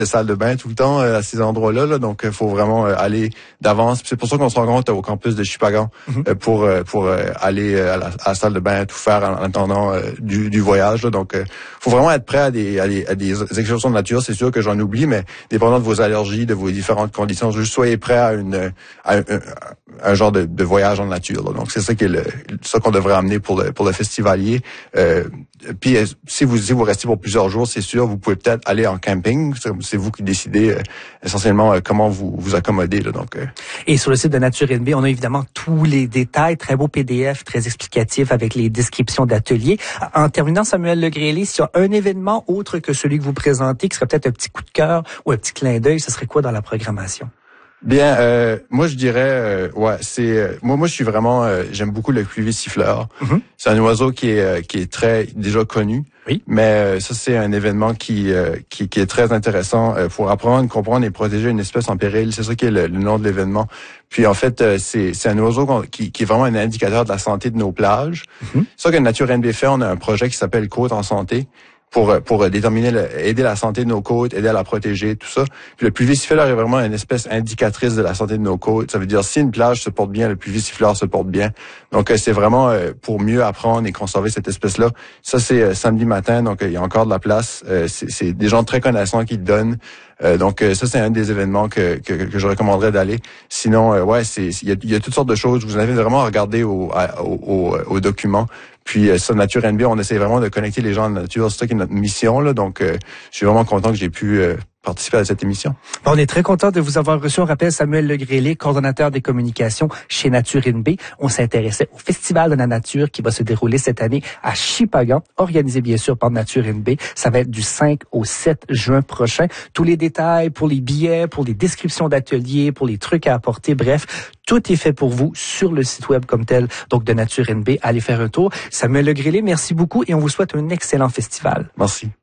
de salles de bain tout le temps à ces endroits-là. Là, donc, il faut vraiment aller d'avance. C'est pour ça qu'on se rencontre au campus de Shippagan pour aller à la salle de bain, tout faire en attendant du voyage. Là. Donc, faut vraiment être prêt à des excursions de nature. C'est sûr que j'en oublie, mais dépendant de vos allergies, de vos différentes conditions, juste soyez prêt à un genre de voyage en nature. Là. Donc, c'est ça qui est ça qu'on devrait amener pour le festivalier. Puis, si vous restez pour plusieurs jours, c'est sûr, vous pouvez peut-être aller en camping. C'est vous qui décidez essentiellement comment vous accommoder. Là, donc, Et sur le site de Nature NB, on a évidemment tous les détails, très beau PDF, très explicatif avec les descriptions d'ateliers. En terminant, Samuel Legrelé, s'il y a un événement autre que celui que vous présentez, qui serait peut-être un petit coup de cœur ou un petit clin d'œil, ce serait quoi dans la programmation? Bien, moi je dirais, moi je suis vraiment, j'aime beaucoup le cuivi siffleur. C'est un oiseau qui est très déjà connu. Oui. Mais ça c'est un événement qui est très intéressant pour apprendre, comprendre et protéger une espèce en péril. C'est ça qui est le nom de l'événement. Puis en fait, c'est un oiseau qui est vraiment un indicateur de la santé de nos plages. C'est ça que Nature NB fait. On a un projet qui s'appelle Côte en santé. Pour déterminer, aider la santé de nos côtes, aider à la protéger, tout ça. Puis le pluvier siffleur est vraiment une espèce indicatrice de la santé de nos côtes. Ça veut dire si une plage se porte bien, le pluvier siffleur se porte bien. Donc c'est vraiment pour mieux apprendre et conserver cette espèce-là. Ça c'est samedi matin, donc il y a encore de la place. C'est des gens très connaissants qui le donnent. Donc ça c'est un des événements que je recommanderais d'aller. Sinon il y a toutes sortes de choses. Je vous invite vraiment à regarder au document. Puis ça, Nature NB, on essaie vraiment de connecter les gens à la nature. C'est ça qui est notre mission. Là. Donc je suis vraiment content que j'ai pu participer à cette émission. On est très content de vous avoir reçu. On rappelle Samuel Legrelé, coordonnateur des communications chez Nature NB. On s'intéressait au Festival de la nature qui va se dérouler cette année à Shippagan, organisé bien sûr par Nature NB. Ça va être du 5 au 7 juin prochain. Tous les détails pour les billets, pour les descriptions d'ateliers, pour les trucs à apporter, bref, tout est fait pour vous sur le site web comme tel, donc de Nature NB. Allez faire un tour. Samuel Legrelé, merci beaucoup et on vous souhaite un excellent festival. Merci.